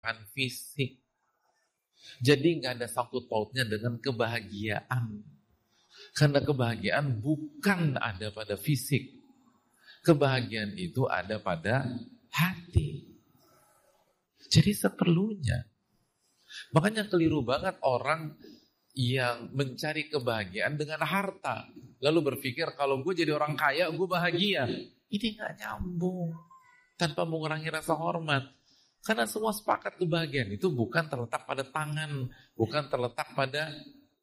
fisik. Jadi nggak ada sangkut pautnya dengan kebahagiaan. Karena kebahagiaan bukan ada pada fisik. Kebahagiaan itu ada pada hati. Jadi seperlunya. Makanya keliru banget orang yang mencari kebahagiaan dengan harta. Lalu berpikir kalau gue jadi orang kaya gue bahagia. Ini nggak nyambung. Tanpa mengurangi rasa hormat. Karena semua sepakat kebahagiaan itu bukan terletak pada tangan, bukan terletak pada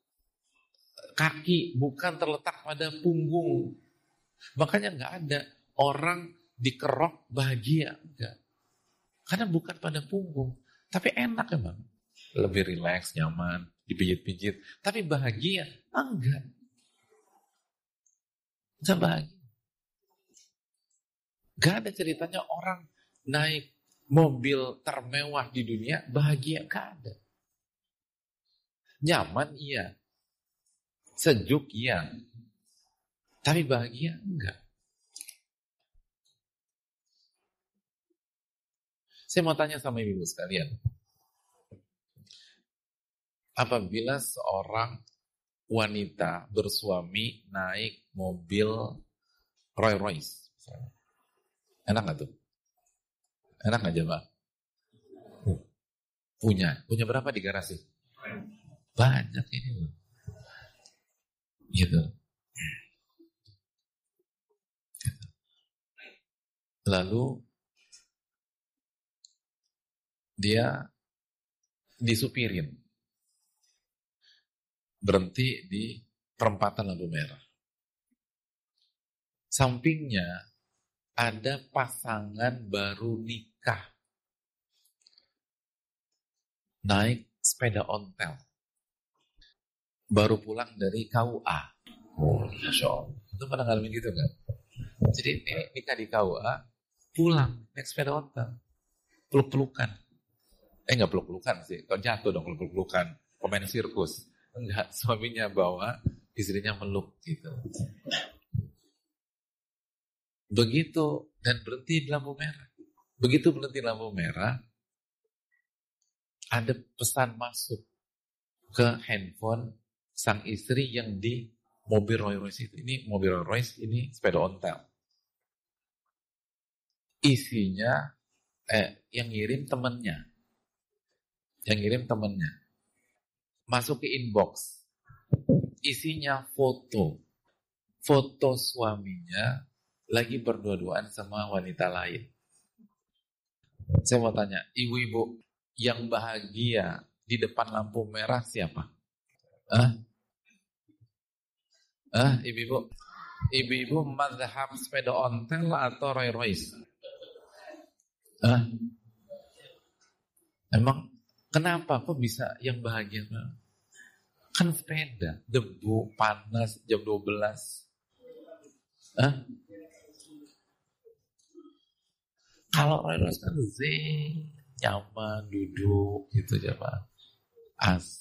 kaki, bukan terletak pada punggung. Makanya nggak ada orang dikerok bahagia, enggak. Karena bukan pada punggung, tapi enak emang. Lebih rileks, nyaman, dipijit-pijit, tapi bahagia enggak. Enggak bahagia. Gak ada ceritanya orang naik mobil termewah di dunia bahagia, gak ada. Nyaman iya, sejuk iya, tapi bahagia enggak. Saya mau tanya sama ibu sekalian, apabila seorang wanita bersuami naik mobil Rolls Royce, enak gak tuh? Enak gak jemaah? Punya berapa di garasi? Banyak ini loh. Gitu. Lalu dia disupirin, berhenti di perempatan lampu merah. Sampingnya ada pasangan baru nikah, naik sepeda ontel, baru pulang dari KUA. Oh, Masya Allah. Itu pernah ngalamin gitu kan? Jadi ini nikah di KUA, pulang naik sepeda ontel, peluk-pelukan. Enggak peluk-pelukan sih, kalau jatuh dong peluk-pelukan, pemain sirkus. Enggak, suaminya bawa, istrinya meluk gitu. Begitu, dan berhenti di lampu merah. Begitu berhenti lampu merah, ada pesan masuk ke handphone sang istri yang di mobil Rolls Royce itu. Ini mobil Rolls Royce, ini sepeda ontel. Isinya, yang ngirim temennya. Masuk ke inbox. Isinya foto suaminya lagi berdua-duaan sama wanita lain. Saya mau tanya, ibu-ibu yang bahagia di depan lampu merah siapa? Ibu-ibu mazhab sepeda ontel atau Rolls Royce? Emang kenapa kok bisa yang bahagia? Kan sepeda, debu, panas, jam 12. Kalau Rolls Royce kan nyaman, duduk gitu aja Pak. AC,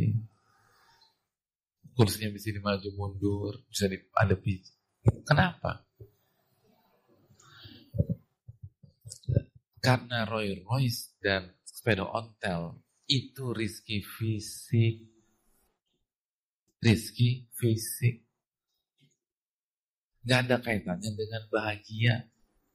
kursinya bisa dimaju mundur, bisa diadepi. Kenapa? Karena Rolls Royce dan sepeda ontel itu rizki fisik. Gak ada kaitannya dengan bahagia.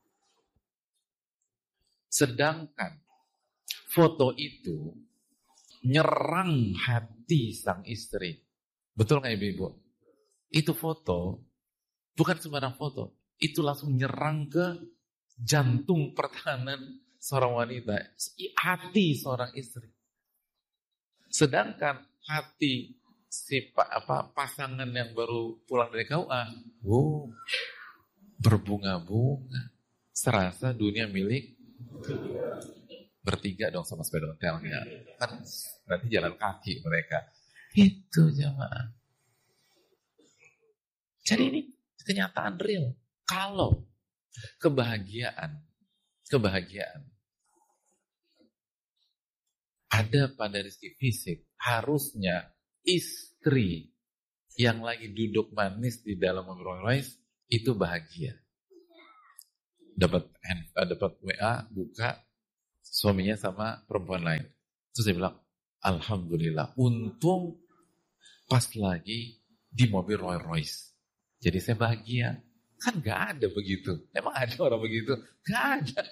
Sedangkan foto itu nyerang hati sang istri. Betul gak ibu-ibu? Itu foto bukan sembarang foto. Itu langsung nyerang ke jantung pertahanan seorang wanita, hati seorang istri. Sedangkan hati si pasangan yang baru pulang dari KUA, berbunga-bunga, serasa dunia milik bertiga dong sama sepeda ontelnya. Kan nanti jalan kaki mereka. Itu jemaah. Jadi ini kenyataan real. Kalau kebahagiaan ada pada rezeki fisik, harusnya istri yang lagi duduk manis di dalam mobil Rolls Royce itu bahagia. Dapat WA, buka suaminya sama perempuan lain. Terus dia bilang, alhamdulillah, untung pas lagi di mobil Rolls Royce. Jadi saya bahagia. Kan gak ada begitu. Emang ada orang begitu? Gak ada.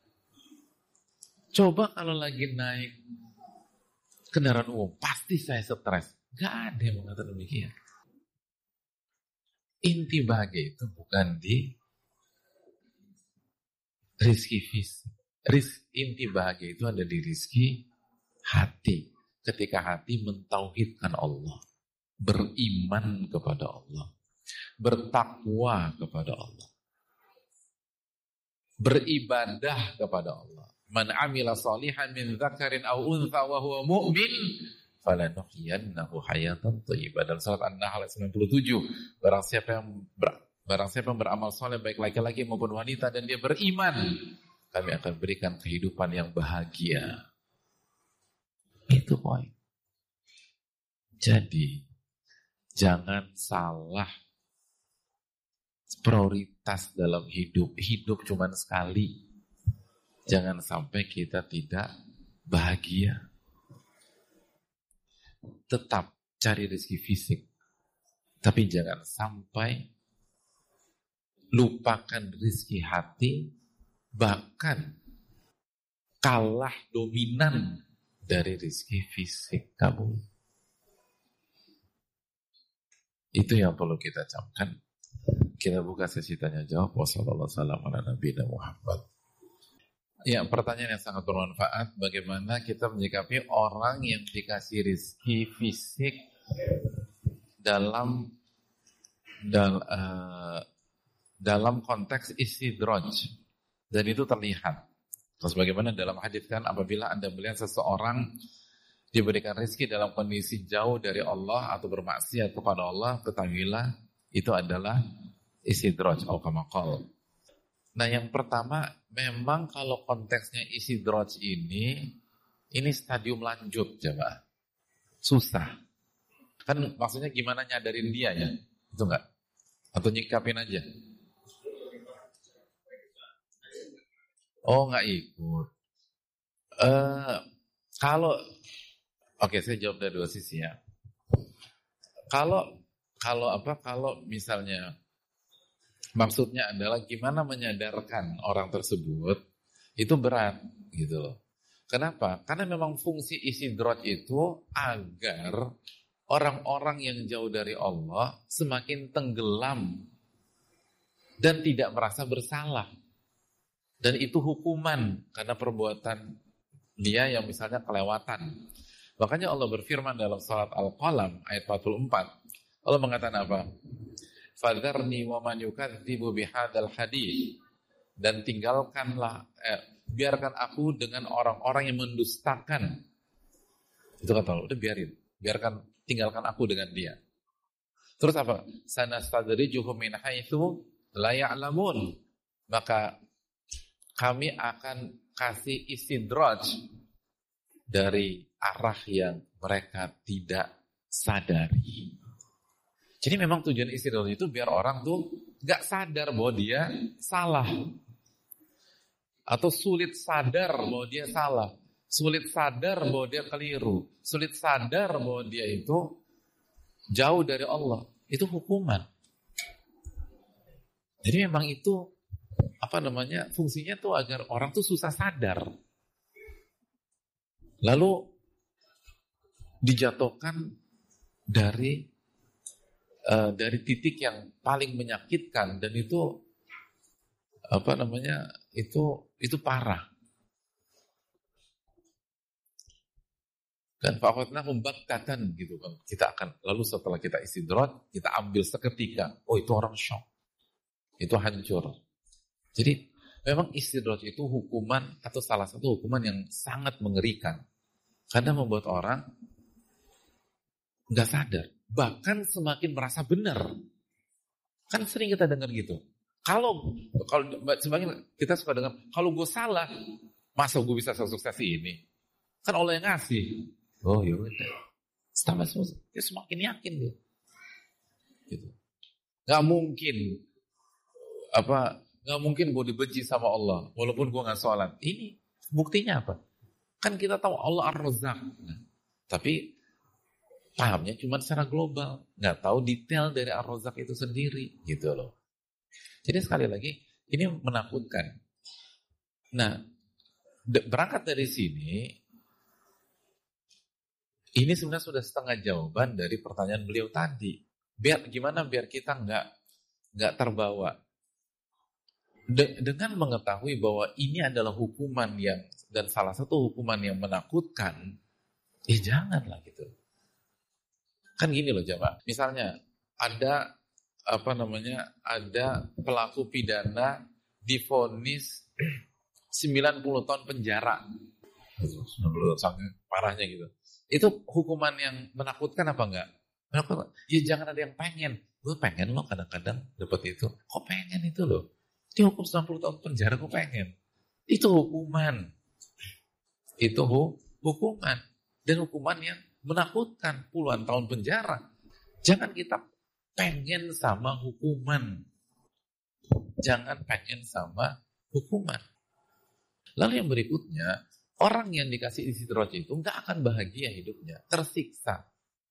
Coba kalau lagi naik kendaraan umum, pasti saya stres. Gak ada yang mengatakan demikian. Inti bahagia itu bukan di rizki fisik. Inti bahagia itu ada di rizki hati. Ketika hati mentauhidkan Allah, beriman kepada Allah, bertakwa kepada Allah, beribadah kepada Allah. Man amila salihan min dzakarin aw untha wa huwa mu'min falanuhyiyannahu hayatan thayyibah. Dalam surat An-Nahl ayat 97, barang siapa yang beramal saleh baik laki-laki maupun wanita dan dia beriman, kami akan berikan kehidupan yang bahagia. Itu poin. Jadi jangan salah prioritas dalam hidup. Hidup cuma sekali. Jangan sampai kita tidak bahagia. Tetap cari rezeki fisik, tapi jangan sampai lupakan rezeki hati, bahkan kalah dominan dari rezeki fisik kamu. Itu yang perlu kita camkan. Kita buka sesi tanya jawab. Wassalamualaikum. Ya, pertanyaan yang sangat bermanfaat. Bagaimana kita menyikapi orang yang dikasih rezeki fisik dalam konteks istidraj, dan itu terlihat. Terus bagaimana dalam hadis kan, apabila Anda melihat seseorang diberikan rezeki dalam kondisi jauh dari Allah atau bermaksiat kepada Allah, ketahuilah itu adalah istidraj atau kamakol. Nah, yang pertama, memang kalau konteksnya istidraj ini stadium lanjut, coba. Susah. Kan maksudnya gimana nyadarin dia ya? Itu enggak? Atau nyikapin aja? Oh, enggak ikut. Kalau saya jawab dari dua sisi ya. Kalau misalnya maksudnya adalah gimana menyadarkan orang tersebut, itu berat gitu loh. Kenapa? Karena memang fungsi istidraj itu agar orang-orang yang jauh dari Allah semakin tenggelam dan tidak merasa bersalah. Dan itu hukuman karena perbuatan dia yang misalnya kelewatan. Makanya Allah berfirman dalam surat Al-Qalam ayat 44. Allah mengatakan apa? Fadharni wa man yukadzibu bihadzal hadits, dan biarkan aku dengan orang-orang yang mendustakan. Itu kata Allah, udah tinggalkan aku dengan dia. Terus apa? Sanastadrijuhum min haitsu la ya'lamun. Maka kami akan kasih istidraj dari arah yang mereka tidak sadari. Jadi memang tujuan istidraj itu biar orang tuh gak sadar bahwa dia salah. Atau sulit sadar bahwa dia salah. Sulit sadar bahwa dia keliru. Sulit sadar bahwa dia itu jauh dari Allah. Itu hukuman. Jadi memang itu fungsinya tuh agar orang tuh susah sadar. Lalu dijatuhkan dari titik yang paling menyakitkan, dan itu itu parah. Dan fakotna membaktatan gitu kan. Kita akan lalu setelah kita istidraj, kita ambil seketika. Oh, itu orang shock. Itu hancur. Jadi memang istidraj itu hukuman atau salah satu hukuman yang sangat mengerikan. Karena membuat orang nggak sadar. Bahkan semakin merasa benar. Kan sering kita dengar gitu. Kalau semakin kita suka dengar, kalau gue salah, masa gue bisa sukses ini? Kan Allah yang ngasih. Oh ya udah. Dia semakin yakin dia. Gitu. Gak mungkin gue dibenci sama Allah walaupun gue gak sholat. Ini Buktinya apa? Kan kita tahu Allah Ar-Razzaq. Nah, tapi pahamnya cuma secara global. Nggak tahu detail dari Ar-Razzaq itu sendiri. Gitu loh. Jadi sekali lagi, ini menakutkan. Nah, berangkat dari sini, ini sebenarnya sudah setengah jawaban dari pertanyaan beliau tadi. Gimana biar kita nggak terbawa dengan mengetahui bahwa ini adalah hukuman yang, dan salah satu hukuman yang menakutkan. Janganlah gitu. Kan gini loh jamaah. Misalnya ada ada pelaku pidana divonis 90 tahun penjara. 90 sangat parahnya gitu. Itu hukuman yang menakutkan apa enggak? Menakutkan. Ya jangan ada yang pengen. Gue pengen loh kadang-kadang dapat itu. Kok pengen itu loh? Dihukum 90 tahun penjara kok pengen? Itu hukuman. Itu hukuman. Dan hukuman yang menakutkan, puluhan tahun penjara. Jangan kita pengen sama hukuman. Jangan pengen sama hukuman. Lalu yang berikutnya, orang yang dikasih istidraj itu nggak akan bahagia hidupnya, tersiksa.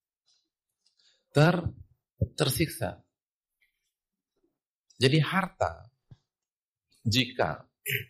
Tersiksa. Jadi harta jika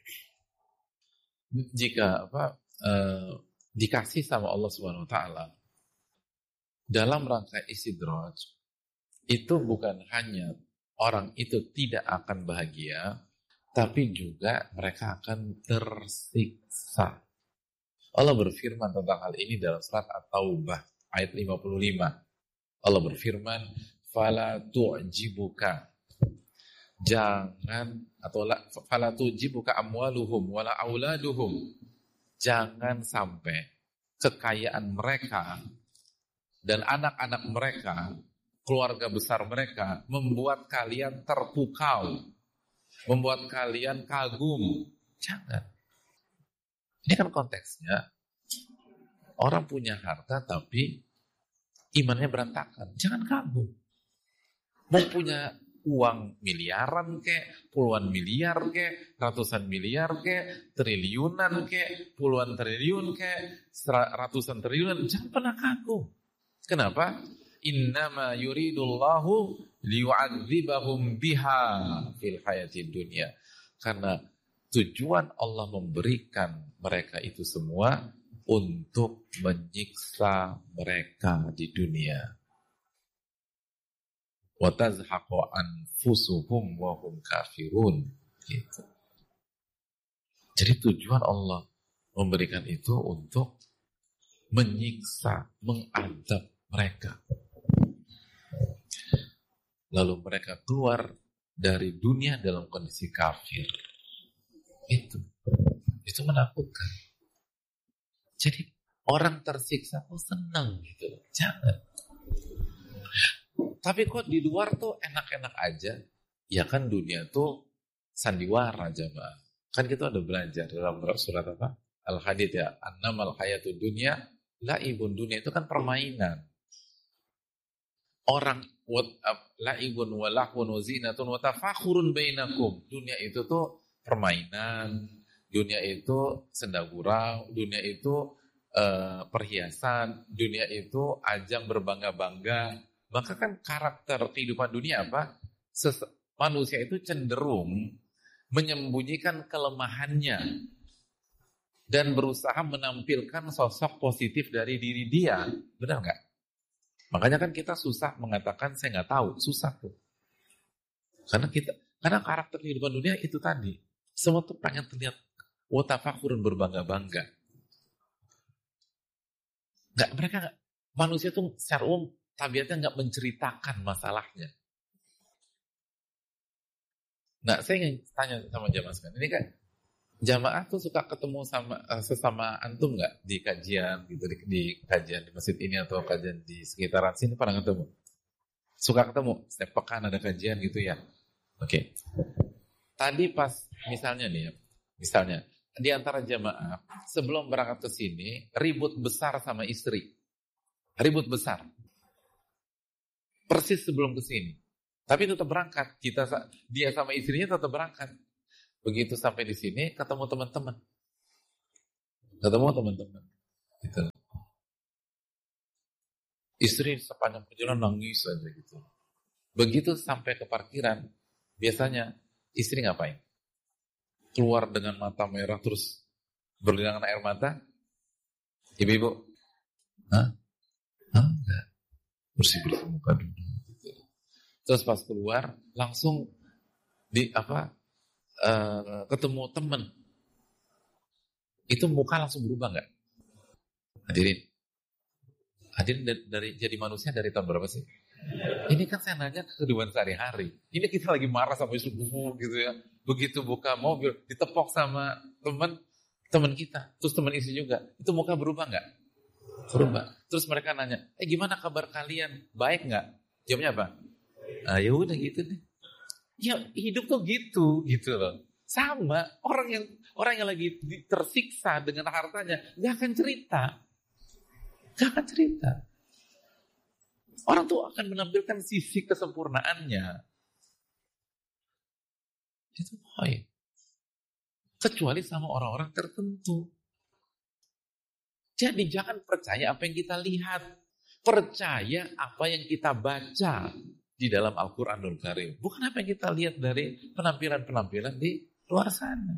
dikasih sama Allah Subhanahu wa taala dalam rangka istidraj, itu bukan hanya orang itu tidak akan bahagia, tapi juga mereka akan tersiksa. Allah berfirman tentang hal ini dalam surat At-Taubah ayat 55. Allah berfirman, "Fala tu'jibuka." Jangan fala tu'jibuka amwaluhum wala auladuhum. Jangan sampai kekayaan mereka dan anak-anak mereka, keluarga besar mereka membuat kalian terpukau, membuat kalian kagum. Jangan. Ini kan konteksnya orang punya harta tapi imannya berantakan. Jangan kagum. Mau punya uang miliaran kek, puluhan miliar kek, ratusan miliar kek, triliunan kek, puluhan triliun kek, ratusan triliun, jangan pernah kagum. Kenapa? Innama yuridullahu liyu'adzibahum biha fil hayatid dunya. Karena tujuan Allah memberikan mereka itu semua untuk menyiksa mereka di dunia. Wa tazhaqu anfusuhum wa hum kafirun. Gitu. Jadi tujuan Allah memberikan itu untuk menyiksa, mengadab mereka. Lalu mereka keluar dari dunia dalam kondisi kafir. Itu menakutkan. Jadi orang tersiksa kok senang gitu. Jangan. Tapi kok di luar tuh enak-enak aja. Ya kan dunia tuh sandiwara jamaah. Kan kita ada belajar dalam surat apa? Al-Hadid ya. Annamal hayatud dunya la'ibun. Dunia itu kan permainan. Orang la'ibun wa lahwun wa zinatun wa tafakhurun bainakum. Dunia itu tuh permainan, dunia itu senda gurau, dunia itu perhiasan, dunia itu ajang berbangga-bangga. Maka kan karakter kehidupan dunia apa? Manusia itu cenderung menyembunyikan kelemahannya dan berusaha menampilkan sosok positif dari diri dia. Benar nggak? Makanya kan kita susah mengatakan saya nggak tahu, susah tuh. Karena karakter kehidupan dunia itu tadi. Semua tuh pengen terlihat watafakurun berbangga-bangga. Manusia tuh secara umum tabiatnya nggak menceritakan masalahnya. Nah, saya ingin tanya sama jamaah sekalian. Ini kan jamaah tuh suka ketemu sama sesama antum nggak di kajian gitu, di kajian di masjid ini atau kajian di sekitaran sini pernah ketemu? Suka ketemu setiap pekan ada kajian gitu ya. Oke. Tadi pas misalnya di antara jamaah sebelum berangkat ke sini ribut besar sama istri. Ribut besar. Persis sebelum ke sini. Tapi tetap berangkat. Dia sama istrinya tetap berangkat. Begitu sampai di sini ketemu teman-teman. ketemu teman-teman gitu. Istri sepanjang perjalanan nangis aja gitu. Begitu sampai ke parkiran, biasanya istri ngapain? Keluar dengan mata merah terus berlinangan air mata. Ibu-ibu, hah? Hah? Enggak. Bersih-bersih muka dulu. Terus pas keluar langsung ketemu temen, itu muka langsung berubah nggak? Hadirin dari jadi manusia dari tahun berapa sih? Ini kan saya nanya kehidupan sehari-hari. Ini kita lagi marah sama subuh gitu ya. Begitu buka mobil ditepok sama teman kita, terus teman istri juga, itu muka berubah nggak? Berubah. Terus mereka nanya, gimana kabar kalian? Baik nggak? Jawabnya apa? Ya udah gitu deh. Ya hidup tuh gitu loh. Sama orang yang lagi tersiksa dengan hartanya nggak akan cerita. Orang tuh akan menampilkan sisi kesempurnaannya. Itu baik. Kecuali sama orang-orang tertentu. Jadi jangan percaya apa yang kita lihat. Percaya apa yang kita baca di dalam Al-Quranul Karim. Bukan apa yang kita lihat dari penampilan-penampilan di luar sana.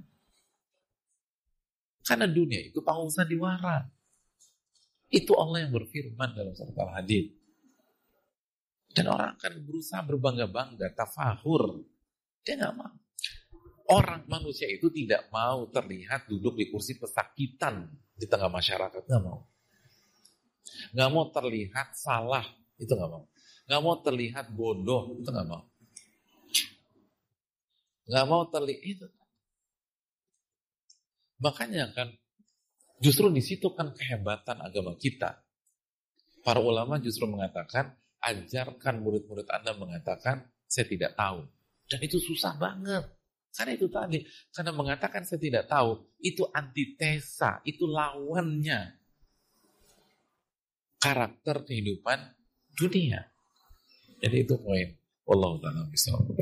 Karena dunia itu panggung sandiwara. Itu Allah yang berfirman dalam surat Al-Hadid. Dan orang akan berusaha berbangga-bangga, tafahur. Dia nggak mau. Orang manusia itu tidak mau terlihat duduk di kursi pesakitan di tengah masyarakat. Nggak mau. Nggak mau terlihat salah. Itu nggak mau. Nggak mau terlihat bodoh. Itu nggak mau. Nggak mau terlihat itu. Makanya kan justru di situ kan kehebatan agama kita. Para ulama justru mengatakan, ajarkan murid-murid Anda mengatakan, saya tidak tahu. Dan itu susah banget. Karena itu tadi, karena mengatakan saya tidak tahu, itu antitesa, itu lawannya karakter kehidupan dunia. Jadi itu poin. Wallahu ta'ala bishawab.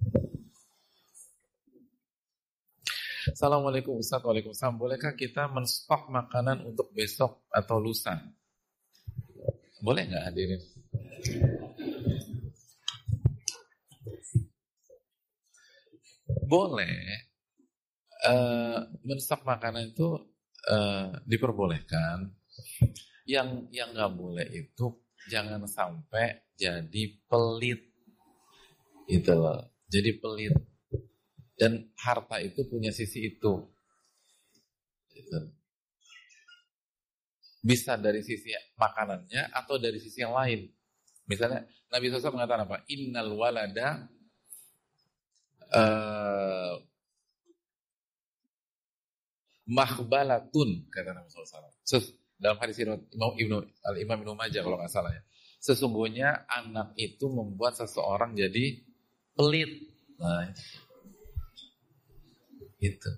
Assalamualaikum Ustaz. Waalaikumsalam. Bolehkah kita menstok makanan untuk besok atau lusa? Boleh nggak hadirin? Boleh. Menstok makanan itu diperbolehkan. Yang nggak boleh itu jangan sampai jadi pelit, gitu loh. Jadi pelit. Dan harta itu punya sisi itu. Gitu. Bisa dari sisi makanannya atau dari sisi yang lain. Misalnya Nabi SAW mengatakan apa? Innal walada mahbalatun, kata Nabi SAW. Dalam hadis Imam Ibnu Majah kalau nggak salah ya. Sesungguhnya anak itu membuat seseorang jadi pelit. Nah, itu.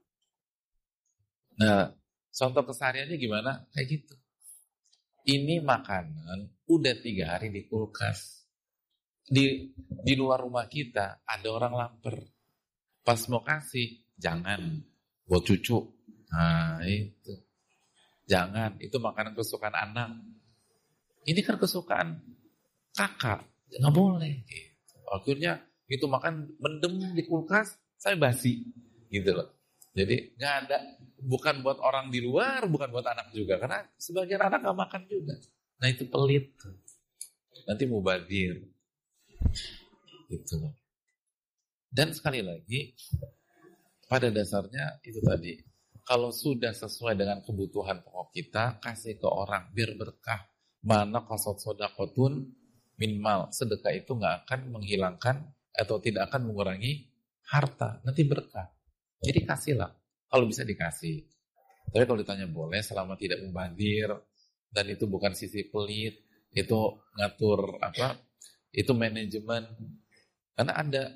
Nah, contoh kesehariannya gimana? Kayak gitu. Ini makanan udah 3 hari di kulkas. Di luar rumah kita ada orang lapar. Pas mau kasih, jangan buat cucu. Nah, itu. Jangan, itu makanan kesukaan anak. Ini kan kesukaan kakak. Nggak boleh. Gitu. Akhirnya itu makan mendem di kulkas, saya basi. Gitu loh. Jadi nggak ada, bukan buat orang di luar, bukan buat anak juga, karena sebagian anak nggak makan juga. Nah itu pelit, nanti mubadir, gitu. Dan sekali lagi, pada dasarnya itu tadi, kalau sudah sesuai dengan kebutuhan pokok kita, kasih ke orang biar berkah. Mana qasad sodaqotun min mal, sedekah itu nggak akan menghilangkan atau tidak akan mengurangi harta, nanti berkah. Jadi kasihlah, kalau bisa dikasih. Tapi kalau ditanya boleh, selama tidak mubazir dan itu bukan sisi pelit, itu ngatur apa? Itu manajemen. Karena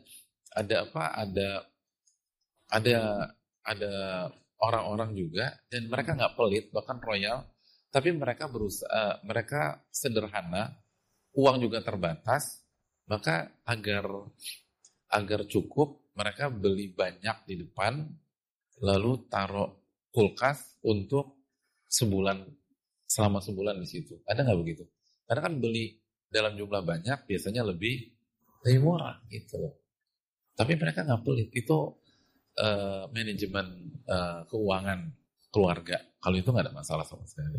ada orang-orang juga dan mereka nggak pelit, bahkan royal, tapi mereka berusaha, mereka sederhana, uang juga terbatas, maka agar cukup, mereka beli banyak di depan, lalu taruh kulkas untuk selama sebulan di situ. Ada nggak begitu? Karena kan beli dalam jumlah banyak biasanya lebih murah gitu loh. Tapi mereka nggak pelit. Itu manajemen keuangan keluarga. Kalau itu nggak ada masalah sama sekali.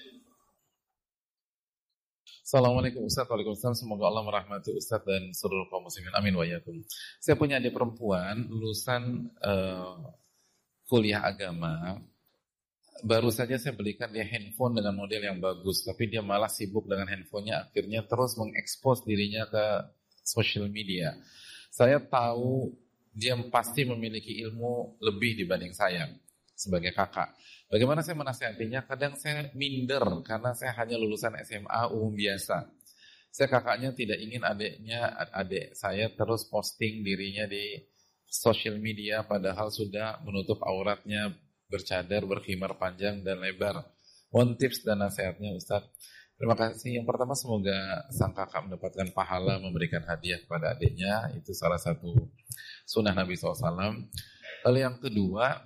Assalamualaikum Ustaz. Waalaikumsalam. Semoga Allah merahmati Ustaz dan seluruh kaum muslimin. Amin wa iyyakum. Saya punya adik perempuan lulusan kuliah agama. Baru saja saya belikan dia handphone dengan model yang bagus, tapi dia malah sibuk dengan handphonenya, akhirnya terus mengekspos dirinya ke social media. Saya tahu dia pasti memiliki ilmu lebih dibanding saya sebagai kakak. Bagaimana saya menasihatinya? Kadang saya minder karena saya hanya lulusan SMA umum biasa. Saya kakaknya tidak ingin adik saya terus posting dirinya di social media padahal sudah menutup auratnya, bercadar, berkhimar panjang dan lebar. One tips dan nasihatnya Ustaz. Terima kasih. Yang pertama, semoga sang kakak mendapatkan pahala memberikan hadiah kepada adiknya. Itu salah satu sunnah Nabi SAW. Lalu yang kedua,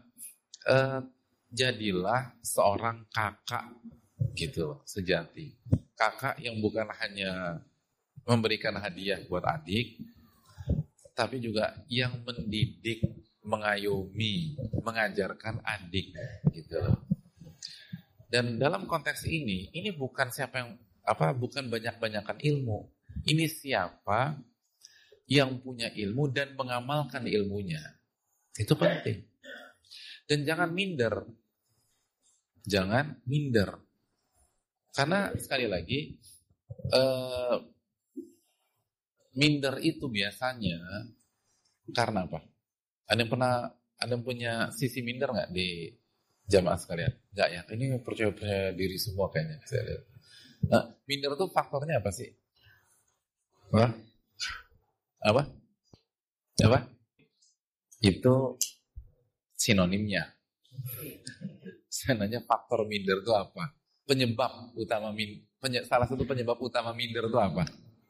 jadilah seorang kakak gitu sejati. Kakak yang bukan hanya memberikan hadiah buat adik, tapi juga yang mendidik, mengayomi, mengajarkan adik gitu. Dan dalam konteks ini bukan bukan banyak-banyakan ilmu. Ini siapa yang punya ilmu dan mengamalkan ilmunya. Itu penting. Dan jangan minder. Jangan minder. Karena sekali lagi minder itu biasanya karena apa? Ada yang punya sisi minder nggak di jamaah sekalian? Nggak ya? Ini percaya diri semua kayaknya. Saya lihat. Nah, minder itu faktornya apa sih? Apa? Itu sinonimnya. Saya nanya faktor minder itu apa? Penyebab utama salah satu penyebab utama minder itu apa?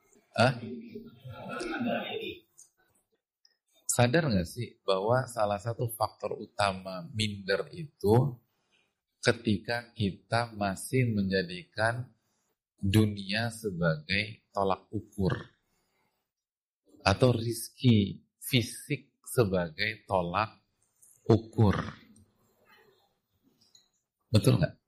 Sadar nggak sih bahwa salah satu faktor utama minder itu ketika kita masih menjadikan dunia sebagai tolak ukur atau rizki fisik sebagai tolak ukur. Betul nggak?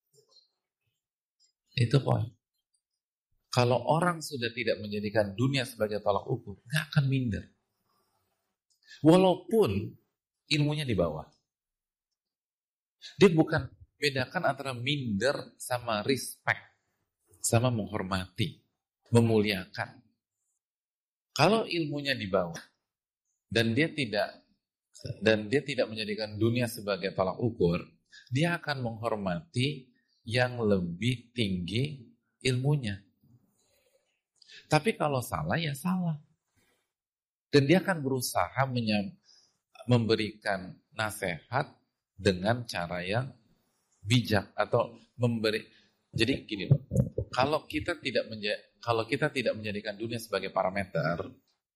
Itu poin. Kalau orang sudah tidak menjadikan dunia sebagai tolak ukur, nggak akan minder. Walaupun ilmunya di bawah. Dia bukan bedakan antara minder sama respect, sama menghormati, memuliakan. Kalau ilmunya di bawah dan dia tidak menjadikan dunia sebagai tolak ukur, dia akan menghormati yang lebih tinggi ilmunya. Tapi kalau salah ya salah. Dan dia akan berusaha memberikan nasihat dengan cara yang bijak atau memberi. Jadi gini loh, kalau kita tidak menjadikan dunia sebagai parameter,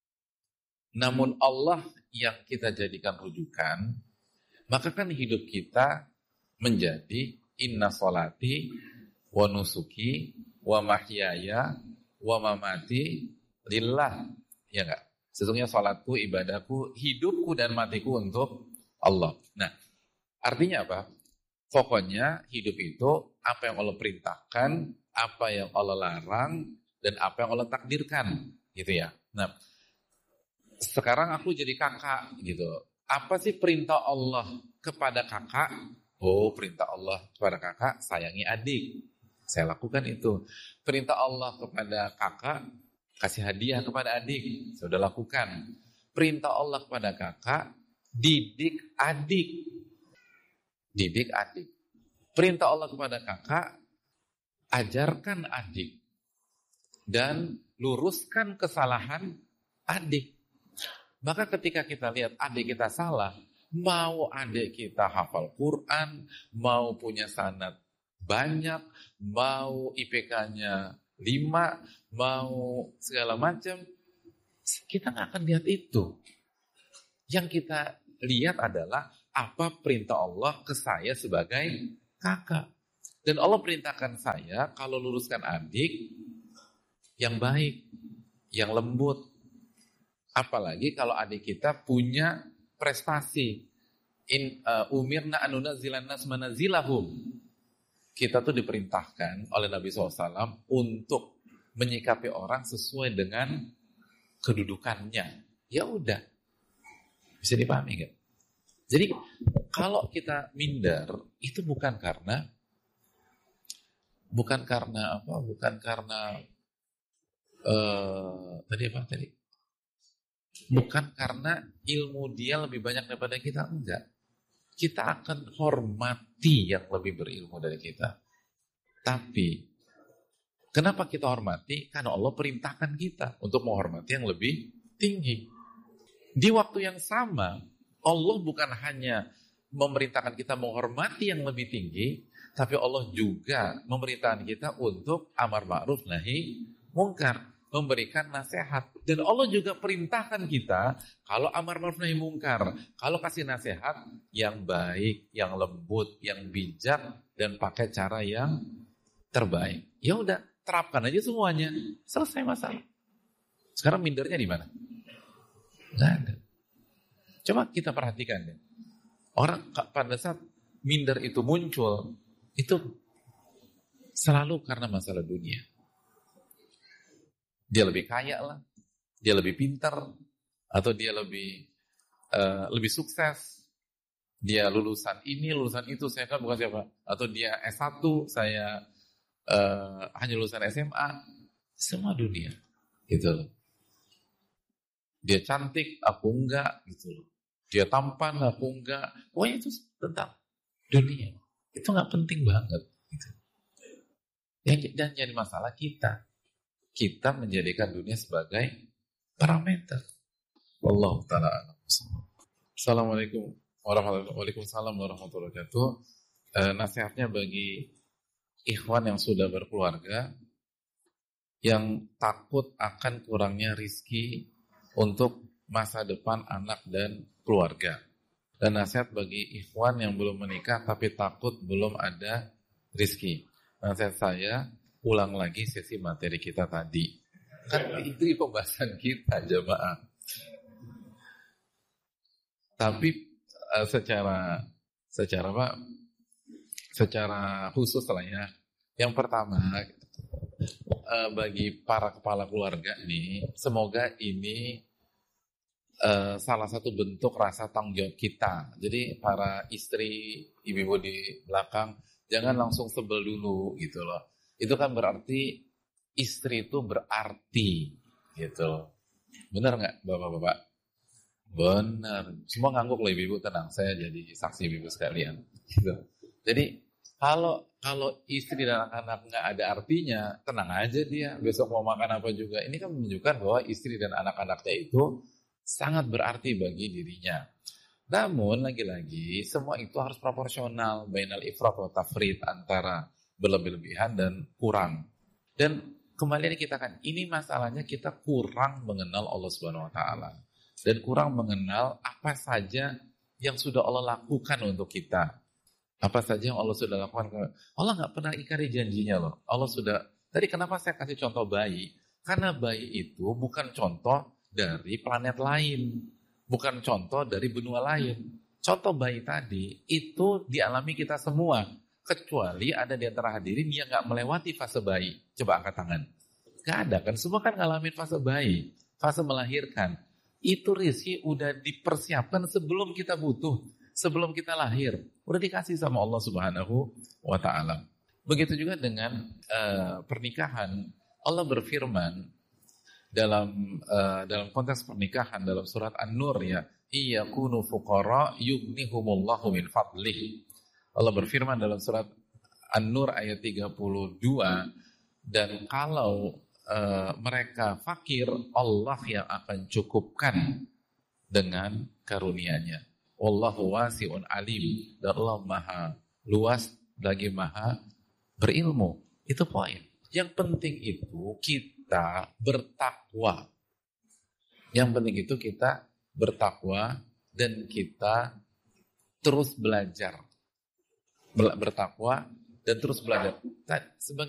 namun Allah yang kita jadikan rujukan, maka kan hidup kita menjadi inna sholati wa nusuki wa mahyaya wa mamati lillah, ya enggak? Sesungguhnya salatku, ibadahku, hidupku dan matiku untuk Allah. Nah, artinya apa? Pokoknya hidup itu apa yang Allah perintahkan, apa yang Allah larang, dan apa yang Allah takdirkan, gitu ya. Nah, sekarang aku jadi kakak, gitu. Apa sih perintah Allah kepada kakak? Oh, perintah Allah kepada kakak, sayangi adik. Saya lakukan itu. Perintah Allah kepada kakak, kasih hadiah kepada adik, sudah lakukan. Perintah Allah kepada kakak, didik adik. Didik adik. Perintah Allah kepada kakak, ajarkan adik. Dan luruskan kesalahan adik. Maka ketika kita lihat adik kita salah, mau adik kita hafal Quran, mau punya sanad banyak, mau IPK-nya 5, mau segala macam, kita nggak akan lihat itu. Yang kita lihat adalah apa perintah Allah ke saya sebagai kakak. Dan Allah perintahkan saya kalau luruskan adik yang baik, yang lembut. Apalagi kalau adik kita punya prestasi. Umirna anunazilan nas manazilahum. Kita tuh diperintahkan oleh Nabi SAW untuk menyikapi orang sesuai dengan kedudukannya. Ya udah, bisa dipahami nggak? Jadi kalau kita minder itu bukan karena apa? Bukan karena bukan karena ilmu dia lebih banyak daripada kita, enggak. Kita akan hormati yang lebih berilmu dari kita. Tapi kenapa kita hormati? Karena Allah perintahkan kita untuk menghormati yang lebih tinggi. Di waktu yang sama, Allah bukan hanya memerintahkan kita menghormati yang lebih tinggi, tapi Allah juga memerintahkan kita untuk amar ma'ruf nahi mungkar, memberikan nasihat. Dan Allah juga perintahkan kita kalau amar ma'ruf nahi mungkar, kalau kasih nasihat yang baik, yang lembut, yang bijak, dan pakai cara yang terbaik. Ya udah, terapkan aja semuanya, selesai masalah. Sekarang mindernya di mana? Nggak ada. Coba kita perhatikan deh. Orang pada saat minder itu muncul, itu selalu karena masalah dunia. Dia lebih kaya lah, dia lebih pintar, atau dia lebih sukses. Dia lulusan ini, lulusan itu, saya kan bukan siapa. Atau dia S1, saya hanya lulusan SMA. Semua dunia, gitu loh. Dia cantik, aku enggak, gitu loh. Dia tampan, aku enggak. Pokoknya itu tentang dunia. Itu nggak penting banget. Gitu. Dan jadi masalah kita. Kita menjadikan dunia sebagai parameter. Wallahu ta'ala a'lam. Assalamualaikum warahmatullahi wabarakatuh. Nasihatnya bagi ikhwan yang sudah berkeluarga, yang takut akan kurangnya rizki untuk masa depan anak dan keluarga. Dan nasihat bagi ikhwan yang belum menikah tapi takut belum ada rizki. Nasihat saya, ulang lagi sesi materi kita tadi. Kan itu pembahasan kita, jemaah. Tapi secara khusus lah ya. Yang pertama, bagi para kepala keluarga nih, semoga ini salah satu bentuk rasa tanggung jawab kita. Jadi para istri, ibu-ibu di belakang, jangan langsung sebel dulu gitu loh. Itu kan berarti istri itu berarti gitu loh. Benar nggak bapak-bapak? Benar. Semua ngangguk loh ibu-ibu, tenang. Saya jadi saksi ibu-ibu sekalian. Gitu. Jadi kalau istri dan anak-anak nggak ada artinya, tenang aja dia. Besok mau makan apa juga. Ini kan menunjukkan bahwa istri dan anak-anaknya itu sangat berarti bagi dirinya. Namun lagi-lagi semua itu harus proporsional, bainal ifrat wa tafrid, antara berlebih-lebihan dan kurang. Dan kembali kita kan, ini masalahnya kita kurang mengenal Allah Subhanahu wa taala dan kurang mengenal apa saja yang sudah Allah lakukan untuk kita. Apa saja yang Allah sudah lakukan. Allah nggak pernah ingkari janjinya loh. Allah sudah. Tadi kenapa saya kasih contoh bayi? Karena bayi itu bukan contoh dari planet lain, bukan contoh dari benua lain. Contoh bayi tadi itu dialami kita semua. Kecuali ada di antara hadirin yang gak melewati fase bayi. Coba angkat tangan. Gak ada kan? Semua kan ngalamin fase bayi. Fase melahirkan. Itu rizki udah dipersiapkan sebelum kita butuh. Sebelum kita lahir. Udah dikasih sama Allah Subhanahu wa ta'ala. Begitu juga dengan pernikahan. Allah berfirman dalam konteks pernikahan dalam surat An-Nur ya. Iyakunu fuqara yughnihumullahu min fadlih. Allah berfirman dalam surat An-Nur ayat 32, dan kalau mereka fakir, Allah yang akan cukupkan dengan karunia-Nya. Wallahu wasi'un alim, dan Allah maha luas lagi maha berilmu. Itu poin. Yang penting itu kita bertakwa. Yang penting itu kita bertakwa dan kita terus belajar, bertakwa dan terus belajar. Sebagai